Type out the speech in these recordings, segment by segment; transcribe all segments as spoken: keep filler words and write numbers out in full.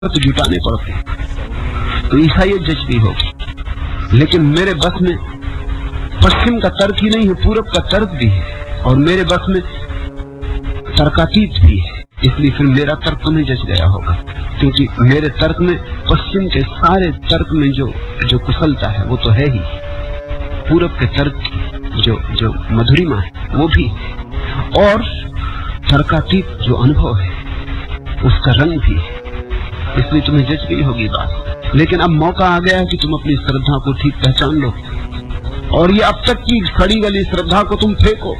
तो जुटाने पड़ते हैं, तो ईसाइयत जचती होगी। लेकिन मेरे बस में पश्चिम का तर्क ही नहीं है, पूरब का तर्क भी है, और मेरे बस में तर्कातीत भी है। इसलिए फिर मेरा तर्क तुम्हें जच गया होगा, क्योंकि मेरे तर्क में पश्चिम के सारे तर्क में जो जो कुशलता है वो तो है ही, पूरब के तर्क की जो जो मधुरिमा है वो भी, और तर्कातीत जो अनुभव है उसका रंग भी है। इसलिए तुम्हें जच गई होगी बात। लेकिन अब मौका आ गया है कि तुम अपनी श्रद्धा को ठीक पहचान लो, और ये अब तक की सड़ी गली श्रद्धा को तुम फेंको।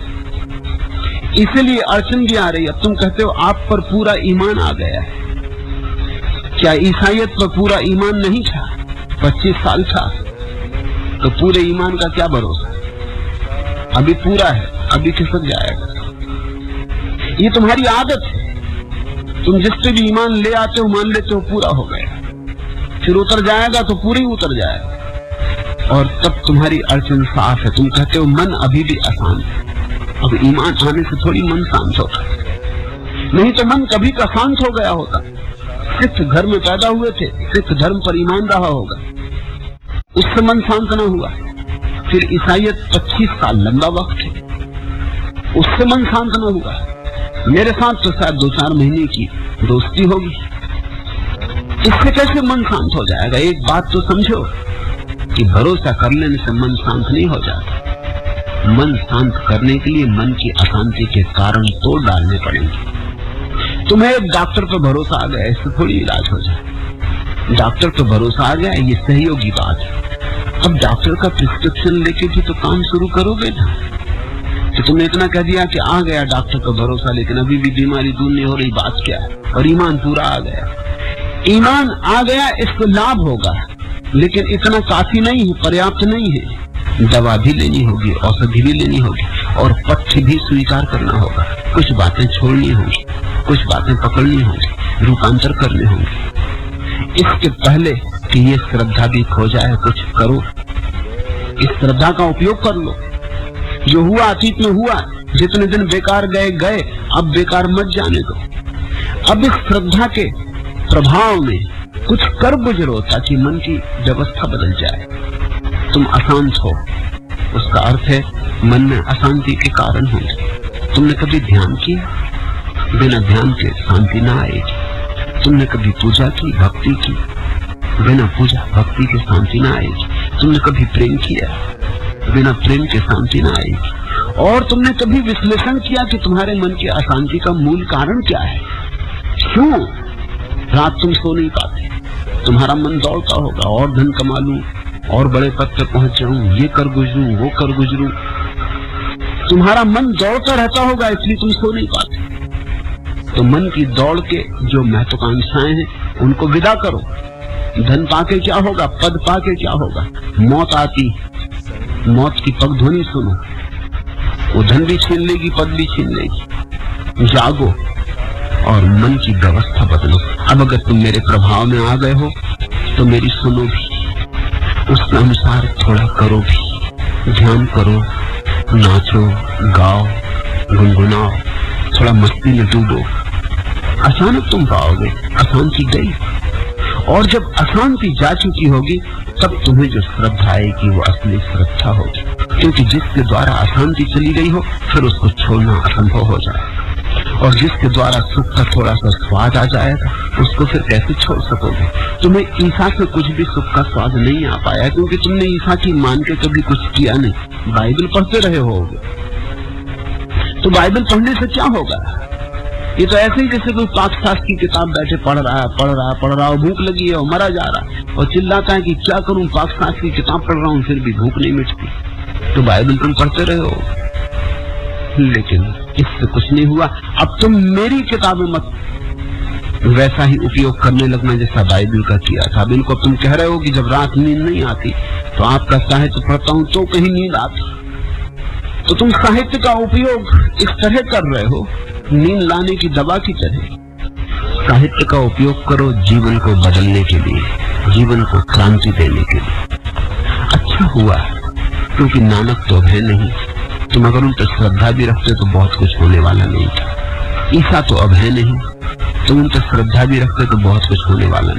इसीलिए अड़चन भी आ रही है। अब तुम कहते हो आप पर पूरा ईमान आ गया है। क्या ईसाइयत पर पूरा ईमान नहीं था? पच्चीस साल था, तो पूरे ईमान का क्या भरोसा? अभी पूरा है, अभी खिसक जाएगा। ये तुम्हारी आदत है, तुम जिस पे भी ईमान ले आते हो मान लेते हो पूरा हो गया, फिर उतर जाएगा तो पूरी उतर जाएगा, और तब तुम्हारी अड़चन साफ है। तुम कहते हो मन अभी भी अशांत है। अब ईमान आने से थोड़ी मन शांत होता, नहीं तो मन कभी का शांत हो गया होता। सिख घर में पैदा हुए थे, सिख धर्म पर ईमान रहा होगा, उससे मन शांत न हुआ। फिर ईसाइयत पच्चीस साल लंबा वक्त है, उससे मन शांत न हुआ। मेरे साथ तो शायद दो चार महीने की दोस्ती होगी, इससे कैसे मन शांत हो जाएगा? एक बात तो समझो कि भरोसा कर लेने से मन शांत नहीं हो जाता। मन शांत करने के लिए मन की अशांति के कारण तोड़ डालने पड़ेंगे। तुम्हें एक डॉक्टर पर भरोसा आ गया, इससे थोड़ी इलाज हो जाए। डॉक्टर पर भरोसा आ गया, ये सहयोगी बात है। अब डॉक्टर का प्रिस्क्रिप्शन लेके भी तो काम शुरू करोगे ना। तो तुमने इतना कह दिया कि आ गया डॉक्टर का भरोसा, लेकिन अभी भी बीमारी दूर नहीं हो रही, बात क्या है? और ईमान पूरा आ गया। ईमान आ गया, इसको लाभ होगा, लेकिन इतना काफी नहीं है, पर्याप्त नहीं है। दवा भी लेनी होगी, औषधि भी लेनी होगी, और पथ्य भी स्वीकार करना होगा। कुछ बातें छोड़नी होंगी, कुछ बातें पकड़नी होंगी, रूपांतर करने होंगे। इसके पहले कि ये श्रद्धा भी खो जाए, कुछ करो। इस श्रद्धा का उपयोग कर लो। जो हुआ अतीत में हुआ, जितने दिन बेकार गए गए, अब बेकार मत जाने दो। अब इस श्रद्धा के प्रभाव में कुछ कर गुजरो ताकि मन की व्यवस्था बदल जाए। तुम अशांत हो, उसका अर्थ है मन में अशांति के कारण होंगे। तुमने कभी ध्यान किया? बिना ध्यान के शांति ना आएगी। तुमने कभी पूजा की, भक्ति की? बिना पूजा भक्ति के शांति ना आएगी। तुमने कभी प्रेम किया? बिना प्रेम के शांति ना आएगी। और तुमने कभी विश्लेषण किया कि तुम्हारे मन की अशांति का मूल कारण क्या है? क्यों रात तुम सो नहीं पाते? तुम्हारा मन दौड़ता होगा, और धन कमा लूं, और बड़े पद पे पहुंच जाऊं, ये कर गुजरूं, वो कर गुजरूं। तुम्हारा मन दौड़ता रहता होगा, इसलिए तुम सो नहीं पाते। तो मन की दौड़ के जो महत्वाकांक्षाएं हैं उनको विदा करो। धन पाके क्या होगा? पद पाके क्या होगा? मौत आती, मौत की पगध्वनि सुनो, वो धन भी छीन लेगी, पद भी छीन लेगी। जागो और मन की व्यवस्था बदलो। अब अगर तुम मेरे प्रभाव में आ गए हो तो मेरी सुनो भी, उसके अनुसार थोड़ा करो भी। ध्यान करो, नाचो, गाओ, गुनगुनाओ, थोड़ा मस्ती में डूबो। अचानक तुम पाओगे अशांति गई, और जब अशांति जा चुकी होगी तब तुम्हें जो श्रद्धा आएगी वो असली श्रद्धा होगी। क्योंकि जिसके द्वारा अशांति चली गई हो फिर उसको छोड़ना असंभव हो जाएगा, और जिसके द्वारा सुख का थोड़ा सा स्वाद आ जाएगा उसको फिर कैसे छोड़ सकोगे? तुम्हें ईसा से कुछ भी सुख का स्वाद नहीं आ पाया, क्योंकि तुमने ईसा की मान के कभी कुछ किया नहीं। बाइबल पढ़ते रहे होगे, तो बाइबल पढ़ने से क्या होगा? ये तो ऐसे ही जैसे कोई पाकशास्त्र की किताब बैठे पढ़ रहा है पढ़ रहा है पढ़ रहा है, भूख लगी है और मरा जा रहा है, और चिल्लाता है कि क्या करूं, पाकशास्त्र की किताब पढ़ रहा हूं फिर भी भूख नहीं मिटती। तो बाइबल तुम पढ़ते रहे हो, लेकिन इससे कुछ नहीं हुआ। अब तुम मेरी किताबें मत वैसा ही उपयोग करने लगना जैसा बाइबल का किया था। अब इनको तुम कह रहे हो कि जब रात नींद नहीं आती तो आपका साहित्य पढ़ता हूं तो कहीं नींद आती। तो तुम साहित्य का उपयोग इस तरह कर रहे हो, नींद लाने की दवा की तरह। साहित्य का उपयोग करो जीवन को बदलने के लिए, जीवन को क्रांति देने के लिए। अच्छा हुआ, क्योंकि नानक तो है नहीं। तुम अगर उन पर श्रद्धा भी रखते तो बहुत कुछ होने वाला नहीं था। ईसा तो अब है नहीं, तो उन पर श्रद्धा भी रखते तो बहुत कुछ होने वाला नहीं।